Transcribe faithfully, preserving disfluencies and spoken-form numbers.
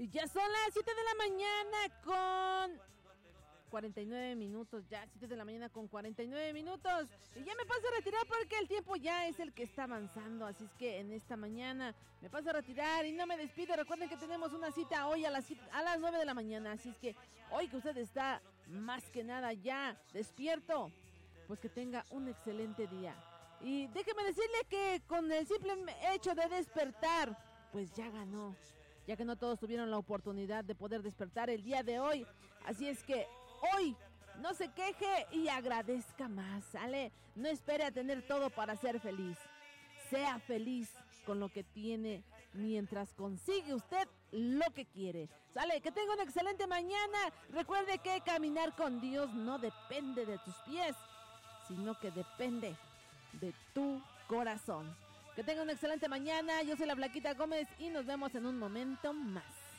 Ya son las siete de la mañana con cuarenta y nueve minutos, ya siete de la mañana con cuarenta y nueve minutos. Y ya me paso a retirar porque el tiempo ya es el que está avanzando. Así es que en esta mañana me paso a retirar y no me despido. Recuerden que tenemos una cita hoy a las, a las nueve de la mañana. Así es que hoy que usted está más que nada ya despierto, pues que tenga un excelente día. Y déjeme decirle que con el simple hecho de despertar, pues ya ganó. Ya que no todos tuvieron la oportunidad de poder despertar el día de hoy. Así es que hoy no se queje y agradezca más, ¿sale? No espere a tener todo para ser feliz. Sea feliz con lo que tiene mientras consigue usted lo que quiere. ¿Sale? Que tenga una excelente mañana. Recuerde que caminar con Dios no depende de tus pies, sino que depende de tu corazón. Que tenga una excelente mañana. Yo soy la Blanquita Gómez y nos vemos en un momento más.